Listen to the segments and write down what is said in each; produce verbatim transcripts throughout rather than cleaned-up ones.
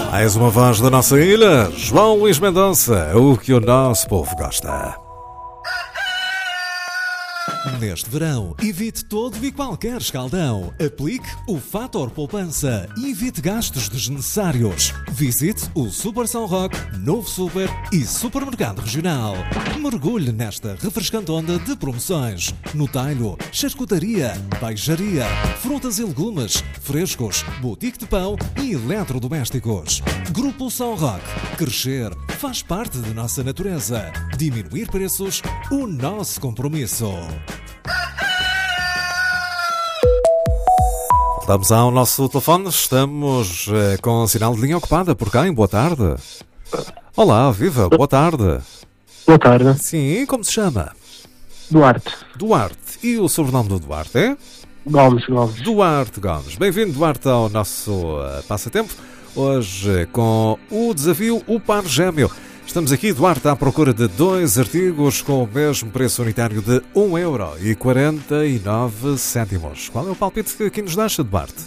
Mais uma voz da nossa ilha, João Luís Mendonça, o que o nosso povo gosta. Neste verão, evite todo e qualquer escaldão. Aplique o Fator Poupança e evite gastos desnecessários. Visite o Super São Roque, Novo Super e Supermercado Regional. Mergulhe nesta refrescante onda de promoções. No talho, charcutaria, peixaria, frutas e legumes, frescos, boutique de pão e eletrodomésticos. Grupo São Roque. Crescer faz parte da nossa natureza. Diminuir preços, o nosso compromisso. Voltamos ao nosso telefone, estamos eh, com o sinal de linha ocupada por quem? Boa tarde. Olá, viva, boa tarde. Boa tarde. Sim, como se chama? Duarte. Duarte. E o sobrenome do Duarte é? Gomes, Gomes. Duarte Gomes. Bem-vindo, Duarte, ao nosso uh, passatempo. Hoje com o desafio O Par Gêmeo. Estamos aqui, Duarte, à procura de dois artigos com o mesmo preço unitário de um euro e quarenta e nove cêntimos. Qual é o palpite que aqui nos deixa, Duarte?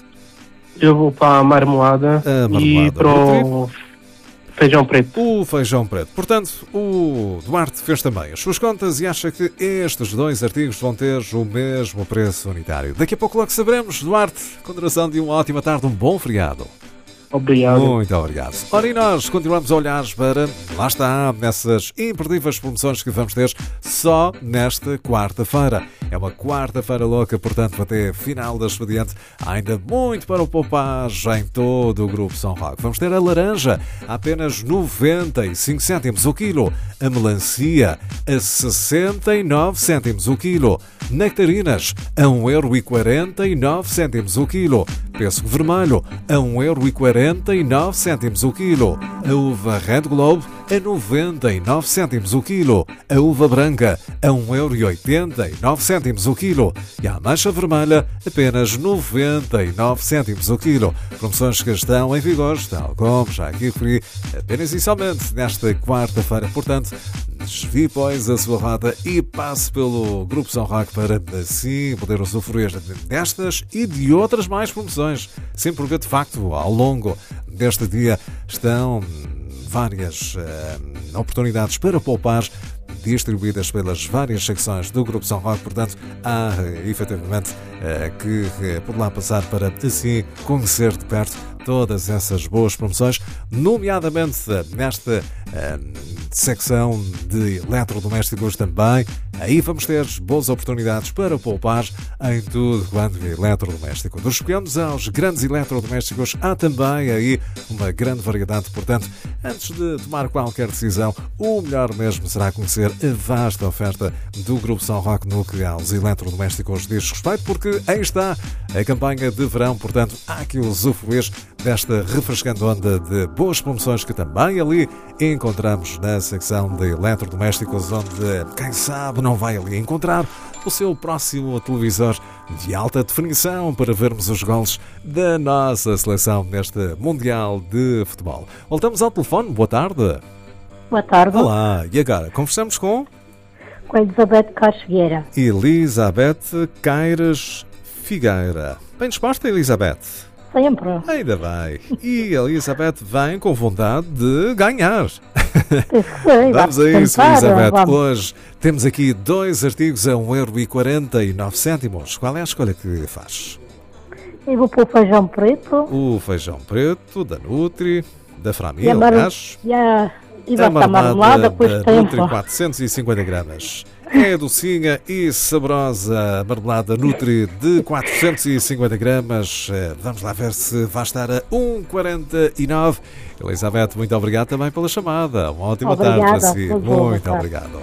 Eu vou para a marmelada, A marmelada e para o feijão preto. O feijão preto. Portanto, o Duarte fez também as suas contas e acha que estes dois artigos vão ter o mesmo preço unitário. Daqui a pouco logo saberemos, Duarte, com duração de uma ótima tarde, um bom feriado. Obrigado. Muito obrigado. Ora, e nós continuamos a olhar para, lá está, nessas imperdíveis promoções que vamos ter só nesta quarta-feira. É uma quarta-feira louca, portanto, até final da expediente, há ainda muito para o poupar em todo o Grupo São Roque. Vamos ter a laranja a apenas noventa e cinco cêntimos o quilo, a melancia a sessenta e nove cêntimos o quilo, nectarinas a um euro e quarenta e nove cêntimos o quilo, pêssego vermelho a um euro e quarenta e nove cêntimos o quilo, a uva Red Globe a noventa e nove cêntimos o quilo, a uva branca a um euro e oitenta e nove cêntimos o quilo e a ameixa vermelha apenas noventa e nove cêntimos o quilo. Promoções que estão em vigor, tal como já aqui referi, apenas e somente nesta quarta-feira. Portanto, desvie, pois, a sua rota e passe pelo Grupo São Roque para assim poder usufruir destas e de outras mais promoções. Sempre porque, de facto, ao longo deste dia estão várias uh, oportunidades para poupar distribuídas pelas várias secções do Grupo São Roque. Portanto, há uh, efetivamente uh, que uh, por lá passar para assim conhecer de perto todas essas boas promoções, nomeadamente nesta uh, secção de eletrodomésticos também. Aí vamos ter boas oportunidades para poupar em tudo quanto é eletrodoméstico. Dos pequenos aos grandes eletrodomésticos, há também aí uma grande variedade. Portanto, antes de tomar qualquer decisão, o melhor mesmo será conhecer a vasta oferta do Grupo São Roque no que aos eletrodomésticos diz respeito, porque aí está a campanha de verão. Portanto, há que usufruir desta refrescante onda de boas promoções que também ali encontramos na secção de eletrodomésticos, onde, quem sabe, não vai ali encontrar o seu próximo televisor de alta definição para vermos os golos da nossa seleção neste Mundial de Futebol. Voltamos ao telefone. Boa tarde. Boa tarde. Olá. E agora, conversamos com? Com a Elizabeth Casfigueira. Elizabeth Caires Figueira. Bem disposta, Elizabeth? Sempre. Ainda bem. E a Elizabeth vem com vontade de ganhar. Sei, vamos a isso, tentar, Elizabeth. vamos. Hoje temos aqui dois artigos a um euro e quarenta e nove cêntimos. Qual é a escolha que faz? Eu vou pôr o feijão preto. O feijão preto, da Nutri, da E Frami, a, mar... aliás. e a... e A vai estar marmelada com da o tempo. Nutri, quatrocentos e cinquenta gramas. É docinha e saborosa a marmelada Nutri de quatrocentos e cinquenta gramas. Eh, Vamos lá ver se vai estar a um euro e quarenta e nove. Elizabeth, muito obrigado também pela chamada. Uma ótima tarde Obrigada, para si. foi bom, Muito tá. obrigado.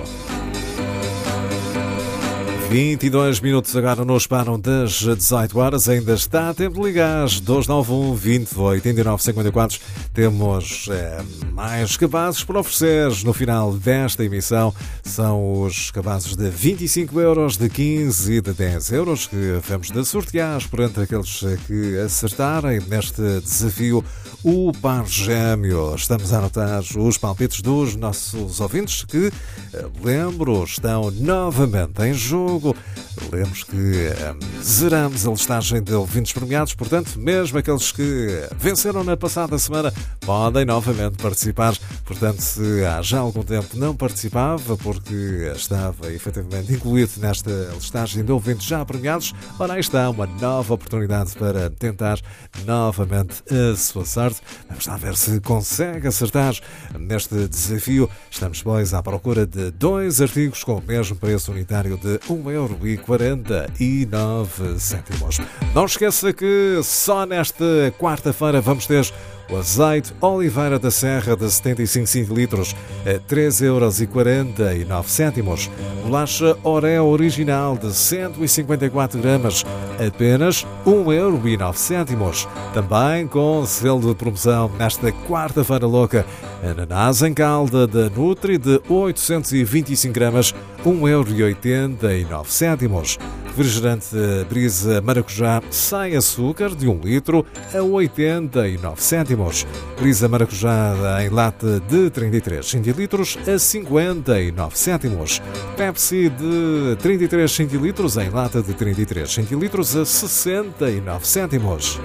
vinte e dois minutos agora nos param das dezoito horas. Ainda está a tempo de ligar. dois nove um, vinte, oitenta e nove, cinquenta e quatro. Temos é, mais cabazes para oferecer no final desta emissão. São os cabazes de vinte e cinco euros, de quinze e de dez euros que vamos de sortear perante aqueles que acertarem neste desafio o par gêmeo. Estamos a anotar os palpites dos nossos ouvintes que, lembro, estão novamente em jogo. Lembro que um, zeramos a listagem de ouvintes premiados, portanto, mesmo aqueles que venceram na passada semana podem novamente participar. Portanto, se há já algum tempo não participava porque estava efetivamente incluído nesta listagem de ouvintes já premiados, ora aí está uma nova oportunidade para tentar novamente a sua sorte. Vamos lá ver se consegue acertar neste desafio. Estamos, pois, à procura de dois artigos com o mesmo preço unitário de um euro e quarenta e nove cêntimos. Não esqueça que só nesta quarta-feira vamos ter o azeite Oliveira da Serra de setenta e cinco centilitros a três euros e quarenta e nove cêntimos. Bolacha Oreo original de cento e cinquenta e quatro gramas, apenas um euro e nove cêntimos. Também com selo de promoção nesta quarta-feira louca, ananás em calda da Nutri de oitocentos e vinte e cinco gramas, um euro e oitenta e nove cêntimos. Refrigerante Brisa Maracujá sem açúcar de um litro a oitenta e nove cêntimos. Brisa Maracujá em lata de trinta e três centilitros a cinquenta e nove cêntimos. Pepsi de trinta e três centilitros em lata de trinta e três centilitros a sessenta e nove cêntimos.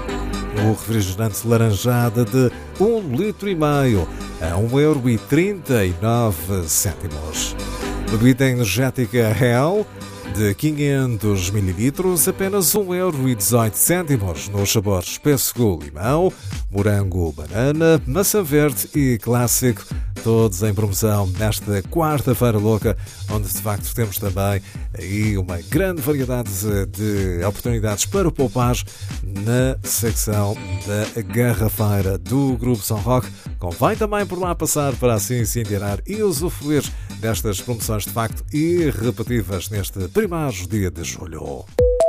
O refrigerante laranjada de um litro e meio a um euro e trinta e nove cêntimos. Bebida energética Hell de quinhentos mililitros, apenas um euro e dezoito cêntimos, nos sabores pêssego, limão, morango, banana, maçã verde e clássico, todos em promoção nesta quarta-feira louca, onde de facto temos também aí uma grande variedade de oportunidades para poupar na secção da garrafeira do Grupo São Roque. Convém também por lá passar para assim se inteirar e usufruir destas promoções de facto irrepetíveis neste primeiro dia de julho.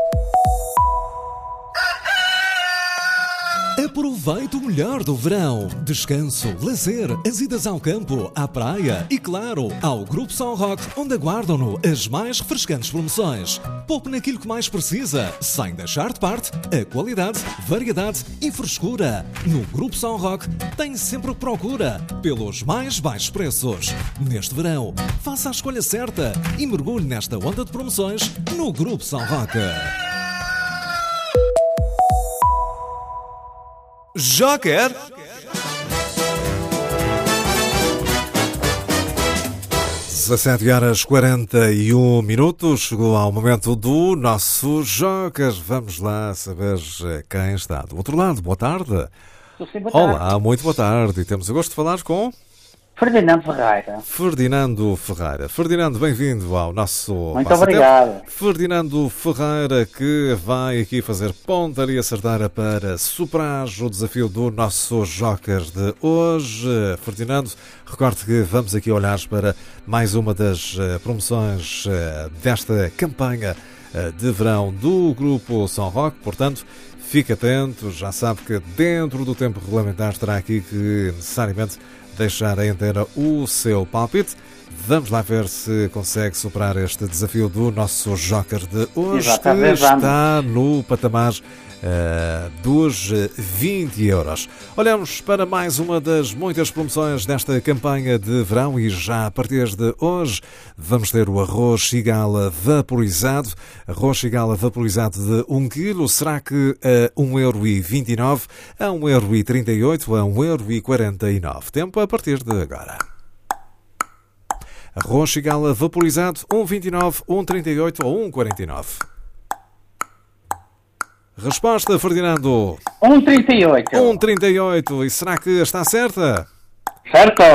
Aproveite o melhor do verão. Descanso, lazer, as idas ao campo, à praia e, claro, ao Grupo São Roque, onde aguardam-no as mais refrescantes promoções. Poupe naquilo que mais precisa, sem deixar de parte a qualidade, variedade e frescura. No Grupo São Roque tem sempre o que procura, pelos mais baixos preços. Neste verão, faça a escolha certa e mergulhe nesta onda de promoções no Grupo São Roque. Joker! dezassete horas quarenta e um minutos, chegou ao momento do nosso Joker. Vamos lá saber quem está do outro lado. Boa tarde. Sim, boa tarde. Olá, muito boa tarde. E temos o gosto de falar com Ferdinando Ferreira. Ferdinando Ferreira. Ferdinando, bem-vindo ao nosso Muito Passatempo. obrigado. Ferdinando Ferreira, que vai aqui fazer pontaria certeira para superar o desafio do nosso Joker de hoje. Ferdinando, recorde que vamos aqui olhar para mais uma das promoções desta campanha de verão do Grupo São Roque, portanto, fique atento, já sabe que dentro do tempo regulamentar terá aqui que necessariamente deixar a inteira o seu palpite. Vamos lá ver se consegue superar este desafio do nosso Joker de hoje, Exatamente, que está no patamar uh, dos vinte euros. Olhamos para mais uma das muitas promoções desta campanha de verão e já a partir de hoje vamos ter o arroz Chigala vaporizado. Arroz Chigala vaporizado de um quilo, será que a um euro e vinte e nove, a um euro e trinta e oito, a um euro e quarenta e nove. Tempo a partir de agora. Arroz Chigala vaporizado, um euro e vinte e nove, um euro e trinta e oito ou um euro e quarenta e nove? Resposta, Ferdinando. um euro e trinta e oito. um euro e trinta e oito. E será que está certa? Certo.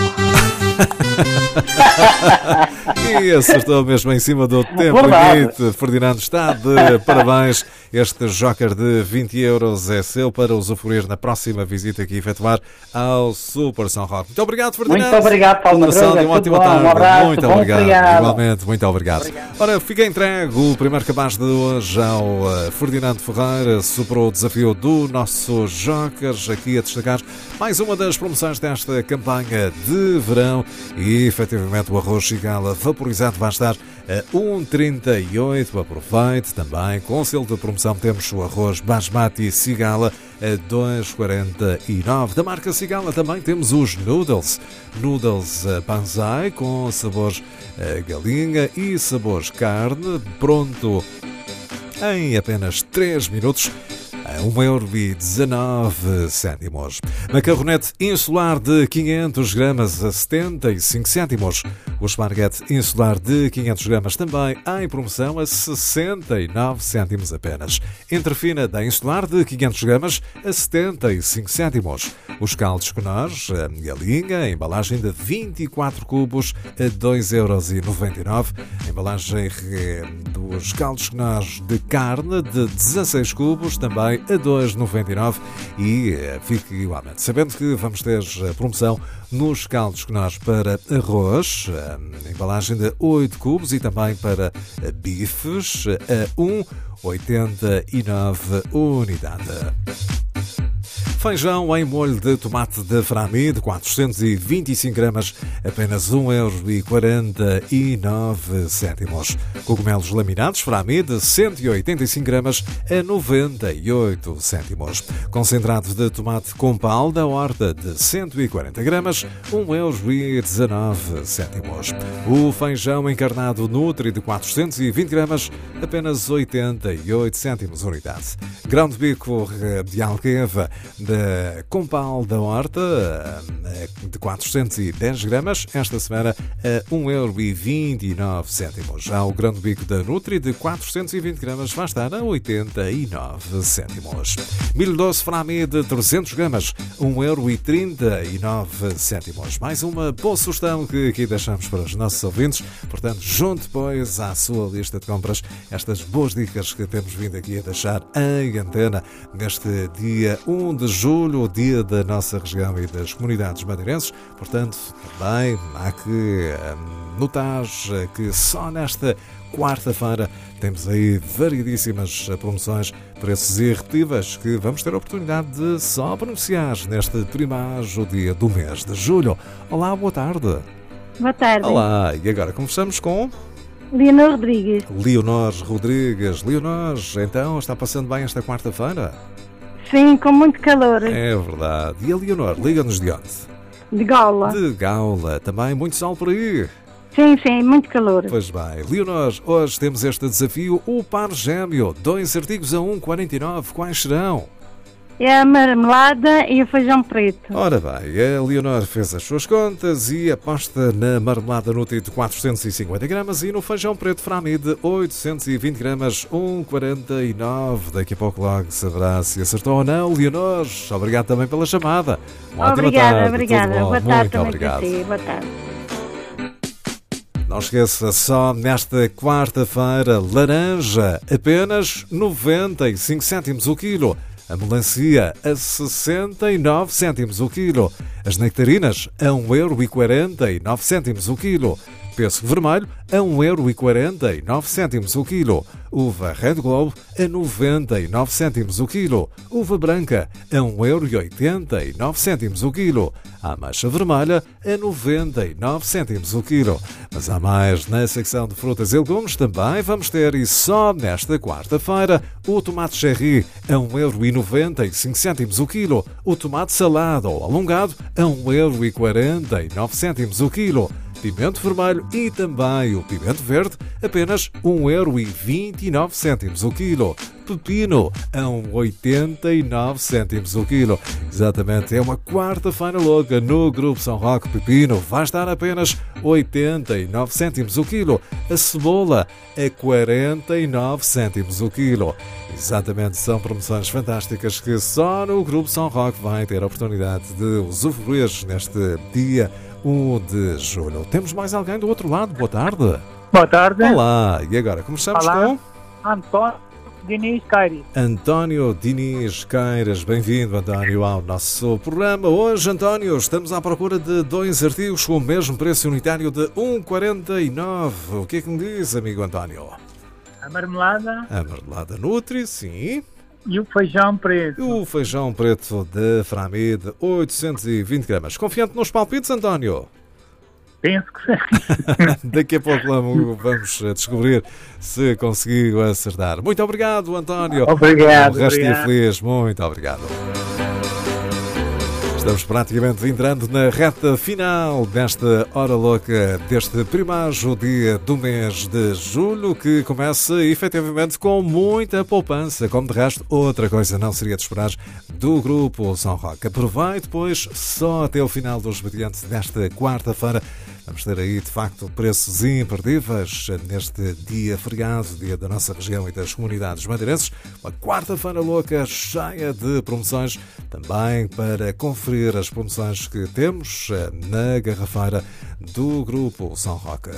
E acertou mesmo em cima do tempo Verdade. limite. Ferdinando está de parabéns. Este Joker de vinte euros é seu para usufruir na próxima visita que efetuar ao Super São Roque. Muito obrigado, Ferdinando. Muito obrigado, Paulo Continuação Madruga. de uma Tudo ótima bom, tarde. um abraço, Muito bom obrigado. feriado. Igualmente, muito obrigado. obrigado. Ora, fica entregue o primeiro cabaz de hoje ao uh, Ferdinando Ferreira. Superou o desafio do nosso Joker. Aqui a destacar mais uma das promoções desta campanha de verão. e efetivamente o arroz Cigala vaporizado vai estar a um vírgula trinta e oito. Aproveite também, com selo de promoção temos o arroz Basmati Cigala a dois vírgula quarenta e nove. Da marca Cigala também temos os noodles. Noodles Banzai com sabores galinha e sabores carne, pronto em apenas três minutos. A um euro e dezanove cêntimos. Macarronete insular de quinhentos gramas a setenta e cinco cêntimos. O esparguete insular de quinhentos gramas também em promoção a sessenta e nove cêntimos apenas. Entrefina da insular de quinhentos gramas a setenta e cinco cêntimos. Os caldos Knorr, a galinha, a embalagem de vinte e quatro cubos a dois euros e noventa e nove. A embalagem dos caldos Knorr de carne de dezasseis cubos também a dois vírgula noventa e nove. E fique igualmente sabendo que vamos ter a promoção nos caldos Knorr para arroz, a embalagem de oito cubos, e também para bifes a um vírgula oitenta e nove unidade. Feijão em molho de tomate de Frami de quatrocentos e vinte e cinco gramas, apenas um euro e quarenta e nove cêntimos. Cogumelos laminados Frami de cento e oitenta e cinco gramas a noventa e oito cêntimos. Concentrado de tomate Compal da horta de cento e quarenta gramas, um euro e dezanove cêntimos. O feijão encarnado Nutri de quatrocentos e vinte gramas, apenas oitenta e oito cêntimos unidade. Grão de bico de Alqueva da Compal da Horta de quatrocentos e dez gramas, esta semana a um euro e vinte e nove cêntimos. Já o grão de bico da Nutri de quatrocentos e vinte gramas vai estar a oitenta e nove cêntimos. Milho doce Frami de trezentos gramas, um euro e trinta e nove cêntimos. Mais uma boa sugestão que aqui deixamos para os nossos ouvintes. Portanto, junte, pois, à sua lista de compras estas boas dicas que temos vindo aqui a deixar em antena neste dia um de julho, o dia da nossa região e das comunidades madeirenses. Portanto, também há que hum, notar que só nesta quarta-feira temos aí variedíssimas promoções, preços irrepetíveis que vamos ter a oportunidade de só beneficiar neste primeiro dia do mês de julho. Olá, boa tarde. Boa tarde. Olá, e agora conversamos com Leonor Rodrigues. Leonor Rodrigues. Leonor, então, está passando bem esta quarta-feira? Sim, com muito calor. É verdade. E a Leonor, liga-nos de onde? De Gaula. De Gaula. Também muito sol por aí. Sim, sim, muito calor. Pois bem. Leonor, hoje temos este desafio, o par gêmeo. Dois artigos a um vírgula quarenta e nove. Quais serão? É a marmelada e o feijão preto. Ora bem, a Leonor fez as suas contas e aposta na marmelada Nutri de quatrocentos e cinquenta gramas e no feijão preto Frami de oitocentos e vinte gramas, um vírgula quarenta e nove. Daqui a pouco logo saberá se acertou ou não. Leonor, obrigado também pela chamada. Uma obrigada, ótima tarde. obrigada. Tudo bom. Boa tarde Muito também obrigado. para si. Boa tarde. Não esqueça, só nesta quarta-feira, laranja, apenas noventa e cinco cêntimos o quilo. A melancia a sessenta e nove cêntimos o quilo. As nectarinas a um euro e quarenta e nove cêntimos o quilo. Pêssego vermelho a um euro e quarenta e nove cêntimos o quilo. Uva Red Globe a noventa e nove cêntimos o quilo. Uva branca a um euro e oitenta e nove cêntimos o quilo. A ameixa vermelha a noventa e nove cêntimos o quilo. Mas há mais na secção de frutas e legumes. Também vamos ter, e só nesta quarta-feira, o tomate cherry a um euro e noventa e cinco cêntimos o quilo. O tomate salado ou alongado a um euro e quarenta e nove cêntimos o quilo. Pimento vermelho e também o pimento verde, apenas um euro e vinte e nove cêntimos o quilo. Pepino a um euro e oitenta e nove cêntimos o quilo. Exatamente, é uma quarta-feira louca no Grupo São Roque. Pepino vai estar apenas oitenta e nove cêntimos o quilo. A cebola a quarenta e nove cêntimos o quilo. Exatamente, são promoções fantásticas que só no Grupo São Roque vai ter a oportunidade de usufruir neste dia um de julho. Temos mais alguém do outro lado? Boa tarde. Boa tarde. Olá, e agora começamos Olá. com António Diniz Caires. António Diniz Queiras. Bem-vindo, António, ao nosso programa. Hoje, António, estamos à procura de dois artigos com o mesmo preço unitário de um vírgula quarenta e nove. O que é que me diz, amigo António? A marmelada A marmelada Nutri, sim. e o feijão preto. E o feijão preto de Frami de oitocentos e vinte gramas. Confiante nos palpites, António? Penso que sim. Daqui a pouco vamos descobrir se conseguiu acertar. Muito obrigado, António. Obrigado. Um resto de dia obrigado. feliz. Muito obrigado. Estamos praticamente entrando na reta final desta hora louca, deste primeiro dia do mês de julho, que começa efetivamente com muita poupança, como de resto outra coisa não seria de esperar do Grupo São Roque. Aproveite, pois, só até o final do expediente desta quarta-feira. Vamos ter aí, de facto, preços imperdíveis neste dia feriado, dia da nossa região e das comunidades madeirenses. Uma quarta-feira louca, cheia de promoções, também para conferir as promoções que temos na garrafeira do Grupo São Roque.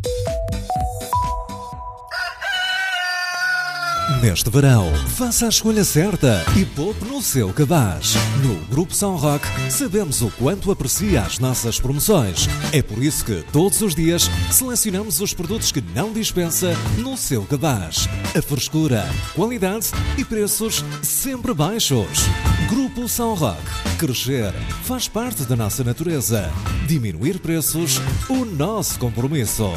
Neste verão, faça a escolha certa e poupe no seu cabaz. No Grupo São Roque, sabemos o quanto aprecia as nossas promoções. É por isso que, todos os dias, selecionamos os produtos que não dispensa no seu cabaz. A frescura, qualidade e preços sempre baixos. Grupo São Roque. Crescer faz parte da nossa natureza. Diminuir preços, o nosso compromisso.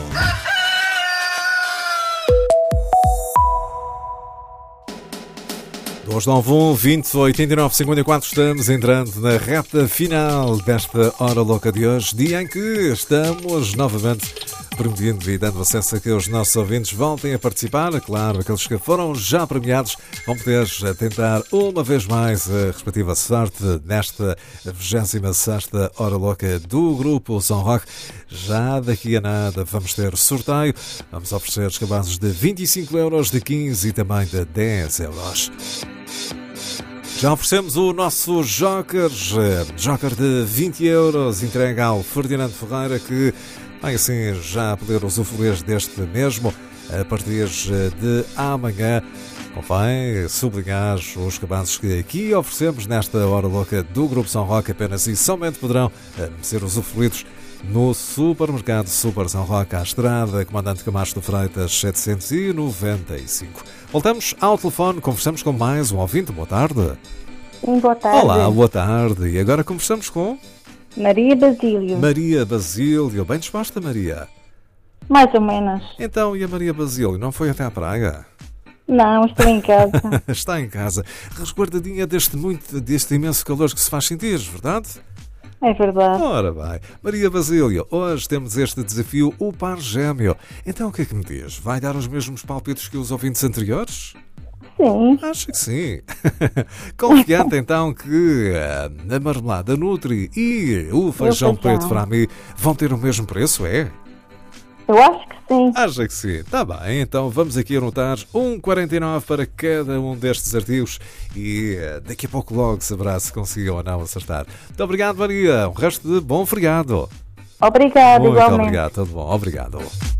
dois nove um, vinte, oitenta e nove, cinquenta e quatro. Estamos entrando na reta final desta hora louca de hoje, dia em que estamos novamente permitindo e dando acesso a que os nossos ouvintes voltem a participar. Claro, aqueles que foram já premiados vão poder tentar uma vez mais a respectiva sorte nesta vigésima sexta hora louca do Grupo São Roque. Já daqui a nada vamos ter sorteio. Vamos oferecer os cabazes de vinte e cinco euros, de quinze e também de dez euros. Já oferecemos o nosso Joker, Joker de vinte euros, entregue ao Ferdinando Ferreira, que vai assim já poder usufruir deste mesmo a partir de amanhã. Convém sublinhar os cabazes que aqui oferecemos nesta hora louca do Grupo São Roque, apenas e somente poderão ser usufruídos no supermercado Super São Roque, à estrada Comandante Camacho de Freitas setecentos e noventa e cinco. Voltamos ao telefone, conversamos com mais um ouvinte. Boa tarde. Sim, boa tarde. Olá, boa tarde. E agora conversamos com Maria Basílio. Maria Basílio. Bem disposta, Maria? Mais ou menos. Então, e a Maria Basílio não foi até à praia? Não, estou em casa. Está em casa, resguardadinha deste, muito, deste imenso calor que se faz sentir, verdade? É verdade. Ora bem, Maria Basílio, hoje temos este desafio, o par gêmeo. Então o que é que me diz? Vai dar os mesmos palpites que os ouvintes anteriores? Sim. Acho que sim. Confiante então que a marmelada Nutri e o feijão preto para mim vão ter o mesmo preço, é? Eu acho que sim. Acha que sim? Está bem, então vamos aqui anotar um vírgula quarenta e nove para cada um destes artigos e daqui a pouco logo saberá se conseguiu ou não acertar. Muito obrigado, Maria. Um resto de bom feriado. Obrigado, Muito igualmente. obrigado, tudo bom. Obrigado.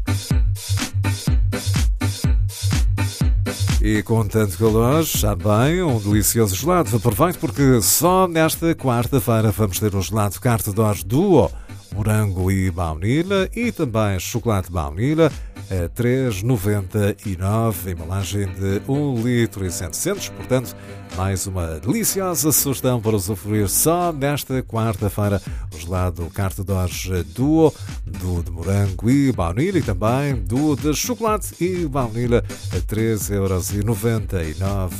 E com tanto calor, já bem, um delicioso gelado. Aproveite porque só nesta quarta-feira vamos ter um gelado Carte d'Or Duo, morango e baunilha, e também chocolate baunilha a três vírgula noventa e nove, embalagem de um litro e setecentos. Portanto, mais uma deliciosa sugestão para usufruir só nesta quarta-feira. O gelado Carte d'Or Duo, do de morango e baunilha, e também do de chocolate e baunilha a três euros e noventa e nove.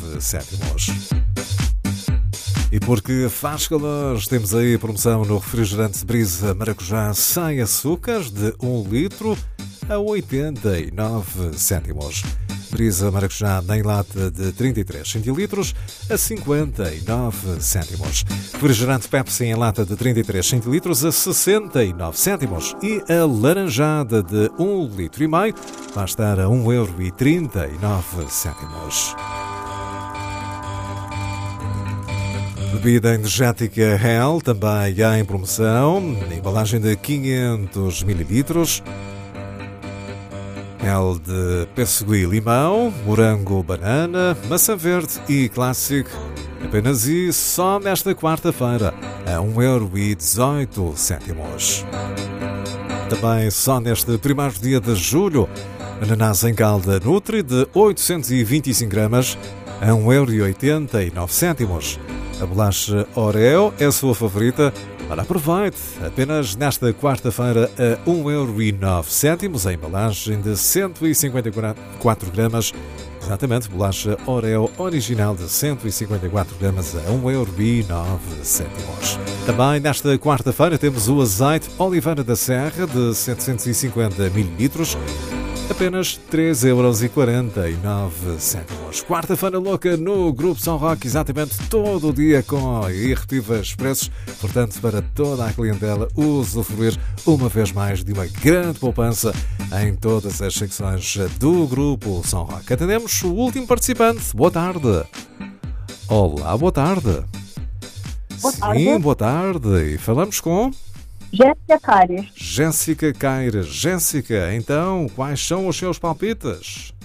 E porque faz calor, temos aí promoção no refrigerante Brisa Maracujá sem açúcares de um litro a oitenta e nove cêntimos. Brisa Maracujá em lata de trinta e três centilitros a cinquenta e nove cêntimos. Refrigerante Pepsi em lata de trinta e três centilitros a sessenta e nove cêntimos. E a laranjada de um litro e meio vai estar a um euro e trinta e nove cêntimos. Bebida energética Hell, também em promoção, embalagem de quinhentos mililitros. Hell de pêssego e limão, morango, banana, maçã verde e clássico. Apenas e só nesta quarta-feira, a um euro e dezoito cêntimos. Também só neste primeiro dia de julho, ananás em calda Nutri de oitocentos e vinte e cinco gramas, a um euro e oitenta e nove cêntimos. A bolacha Oreo é a sua favorita? Ora, aproveite! Apenas nesta quarta-feira a um euro e nove cêntimos, a embalagem de cento e cinquenta e quatro gramas. Exatamente, bolacha Oreo original de cento e cinquenta e quatro gramas a um euro e nove cêntimos. Também nesta quarta-feira temos o azeite Oliveira da Serra de setecentos e cinquenta mililitros. Apenas três euros e quarenta e nove cêntimos. Quarta-feira louca no Grupo São Roque, exatamente todo o dia com irrepetíveis preços. Portanto, para toda a clientela usufruir uma vez mais de uma grande poupança em todas as secções do Grupo São Roque. Atendemos o último participante. Boa tarde. Olá, boa tarde. Boa tarde. Sim, boa tarde. E falamos com... Jéssica Caires. Jéssica Caires. Jéssica, então, quais são os seus palpites?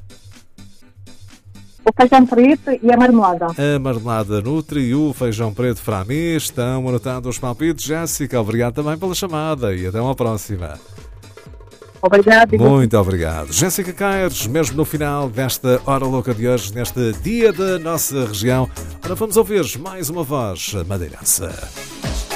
O feijão preto e a marmelada. A marmelada Nutri e o feijão preto para mim. Estão anotados os palpites. Jéssica, obrigado também pela chamada e até uma próxima. Obrigado. Muito obrigado. Jéssica Caires, mesmo no final desta Hora Louca de hoje, neste dia da nossa região, ora vamos ouvir mais uma voz madeirense.